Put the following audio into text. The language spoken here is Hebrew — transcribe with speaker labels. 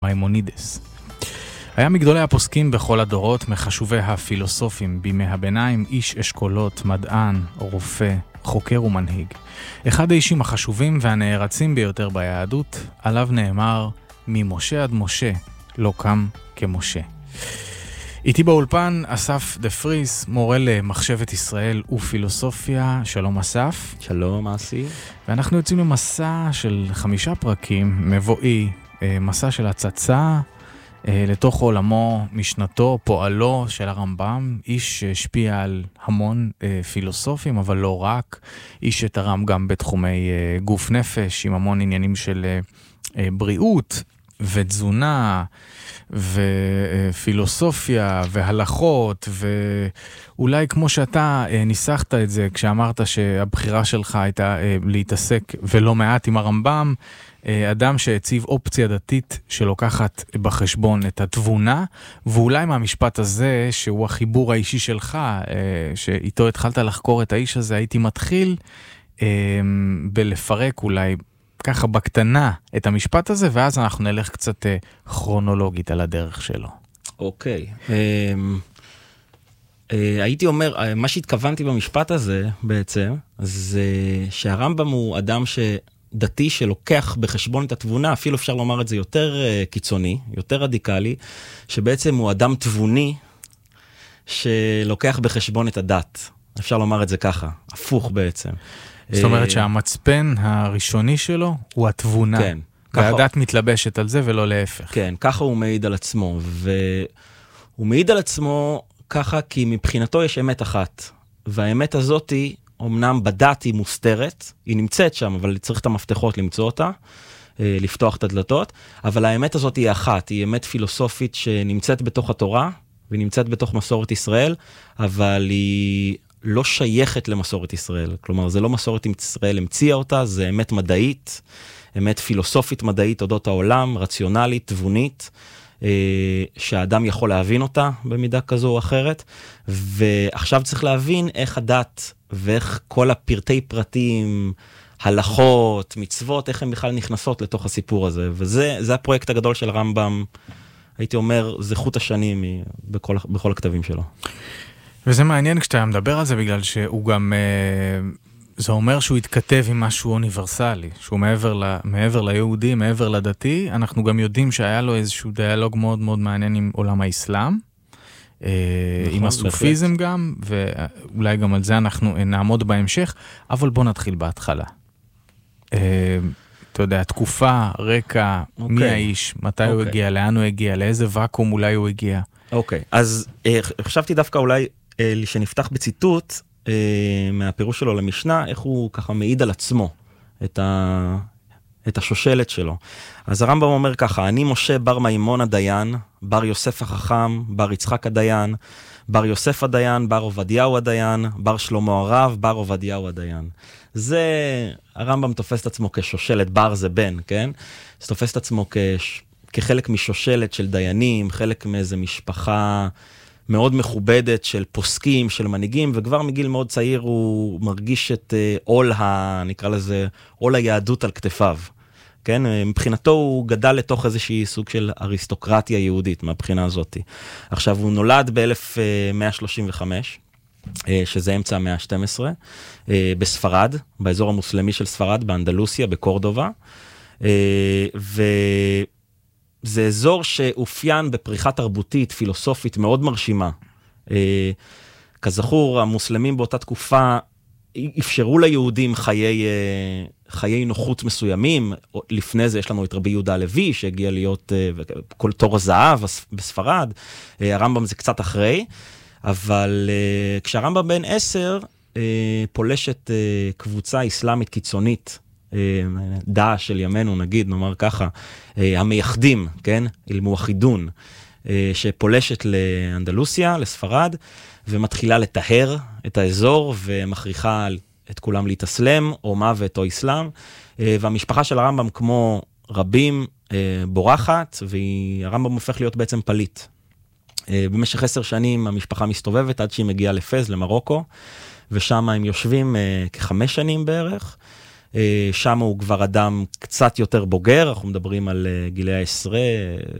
Speaker 1: מימונידס. היה מגדולי הפוסקים בכל הדורות, מחשובי הפילוסופים בימי הביניים, איש אשכולות, מדען, רופא, חוקר ומנהיג. אחד האישים החשובים והנערצים ביותר ביהדות, עליו נאמר, ממשה עד משה לא קם כמשה. איתי באולפן אסף דה פריס, מורה למחשבת ישראל ופילוסופיה. שלום אסף.
Speaker 2: שלום אסי.
Speaker 1: ואנחנו יוצאים למסע של 5 פרקים, מבואי, מסע של הצצה לתוך עולמו, משנתו, פועלו של הרמב"ם, איש שהשפיע על המון פילוסופים, אבל לא רק, איש שתרם גם בתחומי גוף נפש, עם המון עניינים של בריאות ותזונה ופילוסופיה והלכות, ואולי כמו שאתה ניסחת את זה כשאמרת שהבחירה שלך הייתה להתעסק ולא מעט עם הרמב"ם, אדם שהציב אופציה דתית שלוקחת בחשבון את התבונה, ואולי מהמשפט הזה שהוא החיבור האישי שלך, שאיתו התחלת לחקור את האיש הזה, הייתי מתחיל בלפרק אולי ככה בקטנה את המשפט הזה, ואז אנחנו נלך קצת כרונולוגית על הדרך שלו.
Speaker 2: אוקיי. הייתי אומר, מה שהתכוונתי במשפט הזה בעצם, זה שהרמב"ם הוא אדם דתי שלוקח בחשבון את התבונה, אפילו אפשר לומר את זה יותר קיצוני, יותר רדיקלי, שבעצם הוא אדם תבוני שלוקח בחשבון את הדת. אפשר לומר את זה ככה, הפוך בעצם.
Speaker 1: זאת אומרת שהמצפן הראשוני שלו הוא התבונה. כן. והדת מתלבשת על זה ולא להפך.
Speaker 2: כן, ככה הוא מעיד על עצמו. והוא מעיד על עצמו ככה כי מבחינתו יש אמת אחת. והאמת הזאת היא, אמנם בדת היא מוסתרת, היא נמצאת שם, אבל צריך את המפתחות למצוא אותה, לפתוח את הדלתות. אבל האמת הזאת היא אחת, היא אמת פילוסופית שנמצאת בתוך התורה, ונמצאת בתוך מסורת ישראל, אבל היא לא שייכת למסורת ישראל. כלומר, זה לא מסורת ישראל המציאה אותה, זה אמת מדעית, אמת פילוסופית מדעית, אודות העולם, רציונלית, תבונית, שהאדם יכול להבין אותה במידה כזו או אחרת, ועכשיו צריך להבין איך הדת ואיך כל הפרטי פרטים, הלכות, מצוות, איך הן בכלל נכנסות לתוך הסיפור הזה, וזה הפרויקט הגדול של הרמב"ם, הייתי אומר, זה חוט השנים בכל הכתבים שלו.
Speaker 1: וזה מעניין כשאתה מדבר על זה, בגלל שהוא גם, זה אומר שהוא התכתב עם משהו אוניברסלי, שהוא מעבר ליהודי, מעבר לדתי. אנחנו גם יודעים שהיה לו איזשהו דיאלוג מאוד מאוד מעניין עם עולם האסלאם, עם הסופיזם גם, ואולי גם על זה אנחנו נעמוד בהמשך, אבל בוא נתחיל בהתחלה. אתה יודע, תקופה, רקע, מי האיש, מתי הוא הגיע, לאן הוא הגיע, לאיזה וקום אולי הוא הגיע.
Speaker 2: אוקיי, אז חשבתי דווקא אולי שנפתח בציטוט מהפירוש שלו למשנה, איך הוא ככה מעיד על עצמו את השושלת שלו. אז הרמב"ם אומר ככה, אני משה בר מימון הדיין, בר יוסף החכם, בר יצחק הדיין, בר יוסף הדיין, בר עובדיהו הדיין, בר שלמה הרב, בר עובדיהו הדיין. זה, הרמב"ם תופס את עצמו כשושלת, בר זה בן, כן? זה תופס את עצמו כחלק משושלת של דיינים, חלק מאיזו משפחה מאוד מכובדת של פוסקים, של מנהיגים, וכבר מגיל מאוד צעיר הוא מרגיש את נקרא לזה, עול היהדות על כתפיו. כן? מבחינתו הוא גדל לתוך איזושהי סוג של אריסטוקרטיה יהודית, מהבחינה הזאת. עכשיו, הוא נולד ב-1135, שזה אמצע המאה ה-12, בספרד, באזור המוסלמי של ספרד, באנדלוסיה, בקורדובה, זה אזור שאופיין בפריחה תרבותית, פילוסופית מאוד מרשימה. כזכור, המוסלמים באותה תקופה אפשרו ליהודים חיי נוחות מסוימים. לפני זה יש לנו את רבי יהודה הלוי, שהגיע להיות כל תור הזהב בספרד. הרמב"ם זה קצת אחרי, אבל כשהרמב"ם בן 10, פולשת קבוצה אסלאמית קיצונית, דאעש של ימינו, נגיד, נאמר ככה, המייחדים, כן? אל-מואחידון, שפולשת לאנדלוסיה, לספרד, ומתחילה לטהר את האזור, ומכריחה את כולם להתאסלם, או מוות או אסלאם, והמשפחה של הרמב"ם, כמו רבים, בורחת, והרמב"ם הופך להיות בעצם פליט. במשך 10 שנים המשפחה מסתובבת, עד שהיא מגיעה לפז, למרוקו, ושם הם יושבים כ5 שנים בערך, שם הוא כבר אדם קצת יותר בוגר, אנחנו מדברים על גילי העשרה,